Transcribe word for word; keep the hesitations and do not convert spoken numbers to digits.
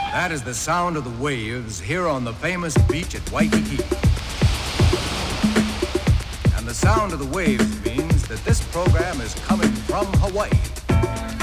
That is the sound of the waves here on the famous beach at Waikiki. And the sound of the waves means that this program is coming from Hawaii.